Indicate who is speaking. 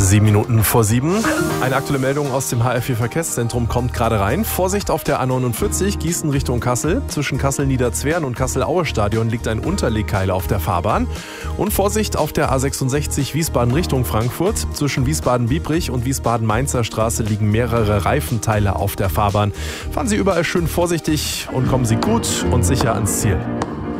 Speaker 1: 7:07. Eine aktuelle Meldung aus dem HR4 Verkehrszentrum kommt gerade rein. Vorsicht auf der A49, Gießen Richtung Kassel. Zwischen Kassel-Niederzwern und Kassel-Aue-Stadion liegt ein Unterlegkeil auf der Fahrbahn. Und Vorsicht auf der A66 Wiesbaden Richtung Frankfurt. Zwischen Wiesbaden-Biebrich und Wiesbaden-Mainzer Straße liegen mehrere Reifenteile auf der Fahrbahn. Fahren Sie überall schön vorsichtig und kommen Sie gut und sicher ans Ziel.